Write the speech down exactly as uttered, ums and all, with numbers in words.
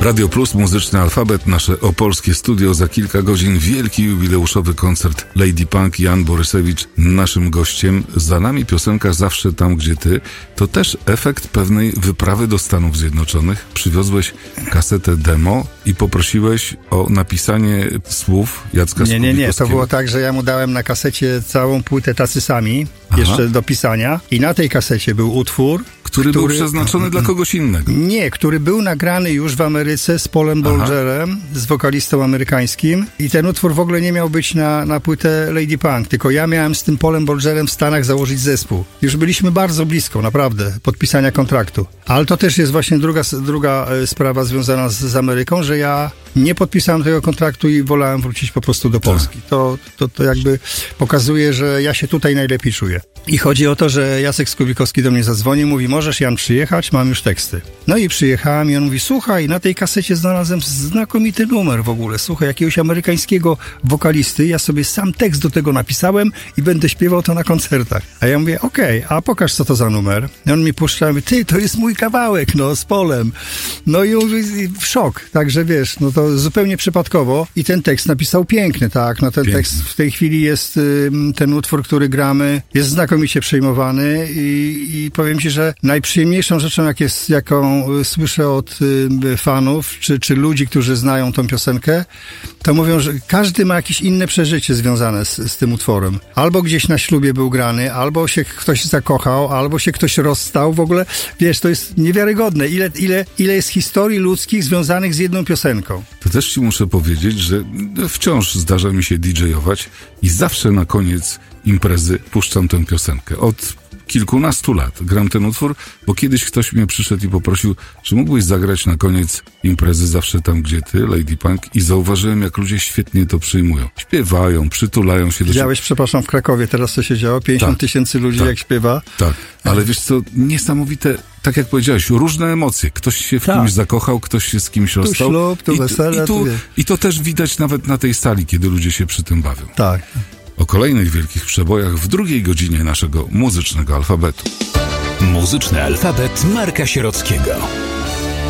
Radio Plus, Muzyczny Alfabet, nasze opolskie studio. Za kilka godzin wielki jubileuszowy koncert Lady Punk. Jan Borysewicz naszym gościem. Za nami piosenka Zawsze tam, gdzie ty. To też efekt pewnej wyprawy do Stanów Zjednoczonych. Przywiozłeś kasetę demo i poprosiłeś o napisanie słów Jacka Nie, nie, nie. To było Skubikowskiego. tak, że ja mu dałem na kasecie całą płytę Tacy Sami, Aha. jeszcze do pisania. I na tej kasecie był utwór, Który, który był przeznaczony dla kogoś innego. Nie, który był nagrany już w Ameryce z Paulem Bolgerem, z wokalistą amerykańskim. I ten utwór w ogóle nie miał być na, na płytę Lady Punk, tylko ja miałem z tym Paulem Bolgerem w Stanach założyć zespół. Już byliśmy bardzo blisko, naprawdę, podpisania kontraktu. Ale to też jest właśnie druga, druga sprawa związana z, z Ameryką, że ja nie podpisałem tego kontraktu i wolałem wrócić po prostu do Polski. Tak. To, to, to jakby pokazuje, że ja się tutaj najlepiej czuję. I chodzi o to, że Jacek Skubikowski do mnie zadzwonił, mówi, możesz Jan przyjechać, mam już teksty. No i przyjechałem i on mówi, słuchaj, na tej kasecie znalazłem znakomity numer w ogóle, słuchaj, jakiegoś amerykańskiego wokalisty, ja sobie sam tekst do tego napisałem i będę śpiewał to na koncertach. A ja mówię, okej, okay, a pokaż co to za numer. I on mi puszcza, mówi, ty, to jest mój kawałek, no, z Polem. No i mówi, w szok, także wiesz, no to zupełnie przypadkowo i ten tekst napisał piękny, tak, no ten Piękny. tekst w tej chwili jest, ten utwór, który gramy, jest znakomicie przyjmowany i, i powiem ci, że najprzyjemniejszą rzeczą, jak jest, jaką słyszę od y, fanów, czy, czy ludzi, którzy znają tą piosenkę, to mówią, że każdy ma jakieś inne przeżycie związane z, z tym utworem. Albo gdzieś na ślubie był grany, albo się ktoś zakochał, albo się ktoś rozstał. W ogóle, wiesz, to jest niewiarygodne, ile, ile, ile jest historii ludzkich związanych z jedną piosenką. To też ci muszę powiedzieć, że wciąż zdarza mi się didżejować i zawsze na koniec imprezy puszczam tę piosenkę. Od kilkunastu lat gram ten utwór, bo kiedyś ktoś mnie przyszedł i poprosił, czy mógłbyś zagrać na koniec imprezy Zawsze tam, gdzie ty, Lady Punk, i zauważyłem, jak ludzie świetnie to przyjmują. Śpiewają, przytulają się do siebie. Widziałeś, przepraszam, w Krakowie teraz co się działo? pięćdziesiąt tysięcy ludzi tak, jak śpiewa. Tak, ale wiesz co, niesamowite, tak jak powiedziałeś, różne emocje. Ktoś się w tak. kimś zakochał, ktoś się z kimś tu rozstał. Ślub, tu I, wesele, i, tu, tu wie. I to też widać nawet na tej sali, kiedy ludzie się przy tym bawią. Tak. O kolejnych wielkich przebojach w drugiej godzinie naszego muzycznego alfabetu. Muzyczny alfabet Marka Sierockiego.